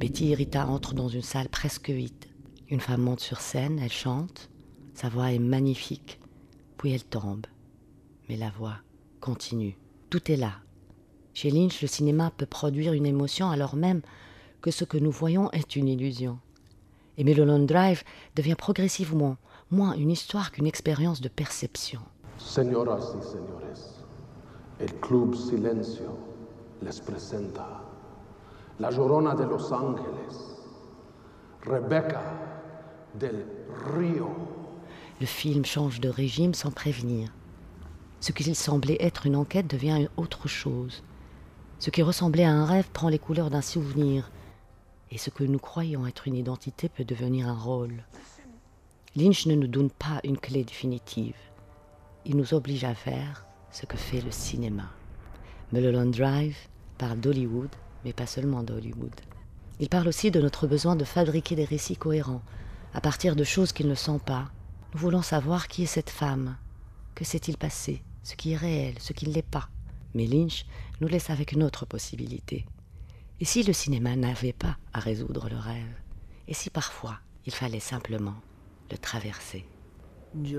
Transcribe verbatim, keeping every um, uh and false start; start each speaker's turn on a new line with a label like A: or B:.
A: Betty et Rita entrent dans une salle presque vide. Une femme monte sur scène, elle chante. Sa voix est magnifique. Puis elle tombe. Mais la voix continue. Tout est là. Chez Lynch, le cinéma peut produire une émotion alors même que ce que nous voyons est une illusion. Et Mulholland Drive devient progressivement moins une histoire qu'une expérience de perception.
B: Señoras y señores, el Club Silencio les presenta La Llorona de Los Ángeles, Rebecca del Río.
A: Le film change de régime sans prévenir. Ce qui semblait être une enquête devient autre chose. Ce qui ressemblait à un rêve prend les couleurs d'un souvenir. Et ce que nous croyons être une identité peut devenir un rôle. Lynch ne nous donne pas une clé définitive. Il nous oblige à faire ce que fait le cinéma. Mulholland Drive parle d'Hollywood, mais pas seulement d'Hollywood. Il parle aussi de notre besoin de fabriquer des récits cohérents, à partir de choses qui ne sont pas. Nous voulons savoir qui est cette femme, que s'est-il passé, ce qui est réel, ce qui ne l'est pas. Mais Lynch nous laisse avec une autre possibilité. Et si le cinéma n'avait pas à résoudre le rêve? Et si parfois il fallait simplement le traverser?